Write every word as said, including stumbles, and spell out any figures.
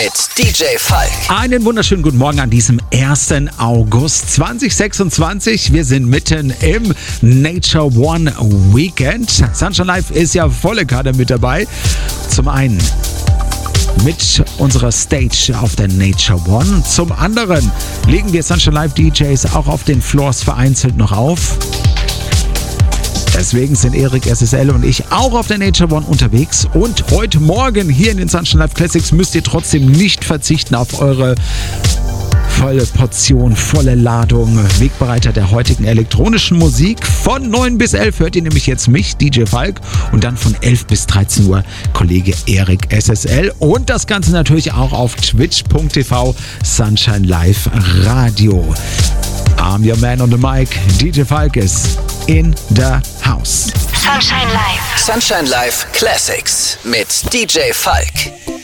mit D J Falk. Einen wunderschönen guten Morgen an diesem ersten August zweitausendsechsundzwanzig. Wir sind mitten im Nature One Weekend. Sunshine Live ist ja volle Kader mit dabei. Zum einen mit unserer Stage auf der Nature One. Zum anderen legen wir Sunshine Live D Js auch auf den Floors vereinzelt noch auf. Deswegen sind Erik S S L und ich auch auf der Nature One unterwegs. Und heute Morgen hier in den Sunshine Live Classics müsst ihr trotzdem nicht verzichten auf eure volle Portion, volle Ladung. Wegbereiter der heutigen elektronischen Musik. Von neun bis elf hört ihr nämlich jetzt mich, D J Falk. Und dann von elf bis dreizehn Uhr Kollege Erik S S L. Und das Ganze natürlich auch auf twitch punkt t v Sunshine Live Radio. I'm your man on the mic. D J Falk is in the house. Sunshine Live. Sunshine Live Classics mit D J Falk.